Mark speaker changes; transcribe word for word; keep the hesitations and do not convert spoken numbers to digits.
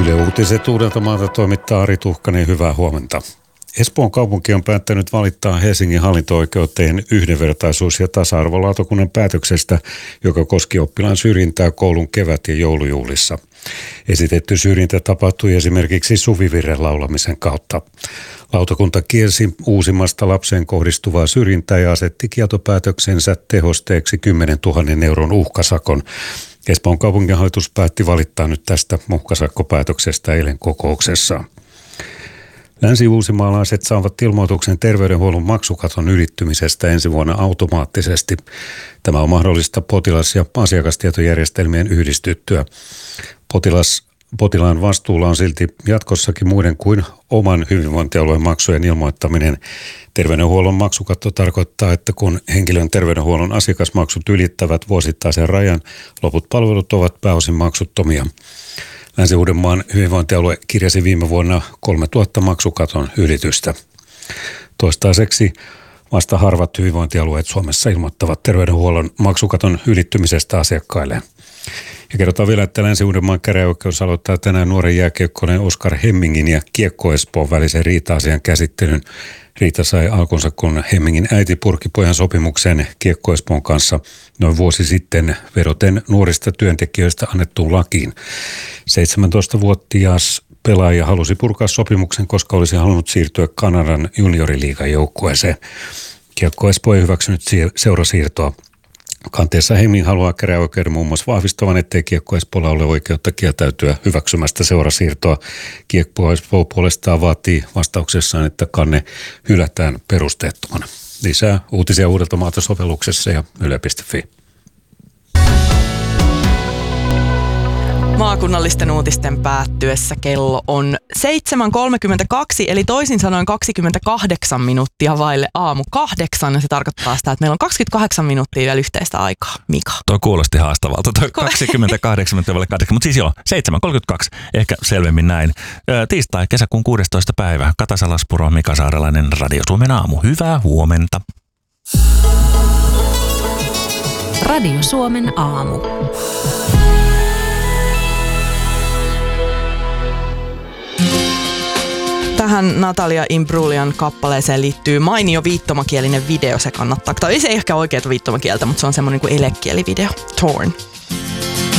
Speaker 1: Yle Uutiset Uudeltamaalta toimittaa Ari Tuhkanen, hyvää huomenta. Espoon kaupunki on päättänyt valittaa Helsingin hallinto-oikeuteen yhdenvertaisuus- ja tasa-arvolautakunnan päätöksestä, joka koski oppilaan syrjintää koulun kevät- ja joulujuhlissa. Esitetty syrjintä tapahtui esimerkiksi suvivirren laulamisen kautta. Lautakunta kielsi uusimmasta lapseen kohdistuvaa syrjintää ja asetti kieltopäätöksensä tehosteeksi kymmenen tuhatta euron uhkasakon. Espoon kaupunginhallitus päätti valittaa nyt tästä uhkasakkopäätöksestä eilen kokouksessaan. Länsi-uusimaalaiset saavat ilmoituksen terveydenhuollon maksukaton ylittymisestä ensi vuonna automaattisesti. Tämä on mahdollista potilas- ja asiakastietojärjestelmien yhdistyttyä. Potilas, potilaan vastuulla on silti jatkossakin muiden kuin oman hyvinvointialueen maksujen ilmoittaminen. Terveydenhuollon maksukatto tarkoittaa, että kun henkilön terveydenhuollon asiakasmaksut ylittävät vuosittaisen rajan, loput palvelut ovat pääosin maksuttomia. Länsi-Uudenmaan hyvinvointialue kirjasi viime vuonna kolmetuhatta maksukaton ylitystä. Toistaiseksi vasta harvat hyvinvointialueet Suomessa ilmoittavat terveydenhuollon maksukaton ylittymisestä asiakkaille. Ja kerrotaan vielä, että Länsi-Uudenmaan käräjäoikeus aloittaa tänään nuoren jääkiekkoilijan Oskar Hemmingin ja Kiekko Espoon välisen riita-asian käsittelyn. Riita sai alkunsa, kun Hemmingin äiti purki pojan sopimuksen Kiekko Espoon kanssa noin vuosi sitten vedoten nuorista työntekijöistä annettuun lakiin. seitsemäntoistavuotias pelaaja halusi purkaa sopimuksen, koska olisi halunnut siirtyä Kanadan junioriliigan joukkueeseen. Kiekko Espoo ei hyväksynyt seurasiirtoa. Kanteessa Hemming haluaa käräjäoikeuden muun muassa vahvistavan, ettei Kiekko Espoolla ole oikeutta kieltäytyä hyväksymästä seurasiirtoa. Kiekko Espoo puolestaan vaatii vastauksessaan, että kanne hylätään perusteettomana. Lisää uutisia Uudeltamaalta sovelluksessa ja yle piste fi.
Speaker 2: Maakunnallisten uutisten päättyessä kello on seitsemän kolmekymmentäkaksi, eli toisin sanoen kaksikymmentäkahdeksan minuuttia vaille aamu kahdeksan. Ja se tarkoittaa sitä, että meillä on kaksikymmentäkahdeksan minuuttia vielä yhteistä aikaa. Mika.
Speaker 3: Tuo kuulosti haastavalta, tuo kaksikymmentäkahdeksan minuuttia vaille kahdeksan. Mutta siis joo, seitsemän kolmekymmentäkaksi, ehkä selvemmin näin. Tiistai, kesäkuun kuudestoista päivä. Kata Salaspuro, Mika Saarelainen, Radio Suomen aamu. Hyvää huomenta.
Speaker 4: Radio Suomen aamu.
Speaker 2: Tähän Natalia Imbrulian kappaleeseen liittyy mainio viittomakielinen video. Se kannattaa, tai ei se ehkä oikeaa viittomakieltä, mutta se on semmoinen kuin elekielivideo. Torn.